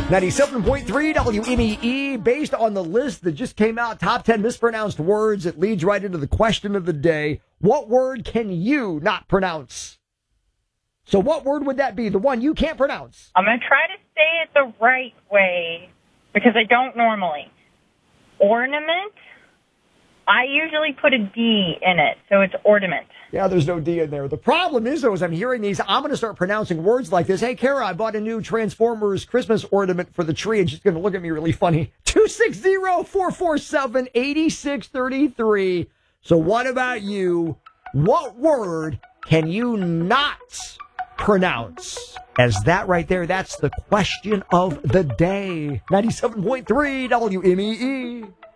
97.3 WMEE, based on the list that just came out, top 10 mispronounced words, it leads right into the question of the day. What word can you not pronounce? So what word would that be, the one you can't pronounce? I'm going to try to say it the right way, because I don't normally. Ornament? I usually put a D in it, so it's ornament. Yeah, there's no D in there. The problem is, though, as I'm hearing these, I'm going to start pronouncing words like this. Hey, Kara, I bought a new Transformers Christmas ornament for the tree, and she's going to look at me really funny. 260-447-8633. So what about you? What word can you not pronounce? As that right there, that's the question of the day. 97.3 WMEE.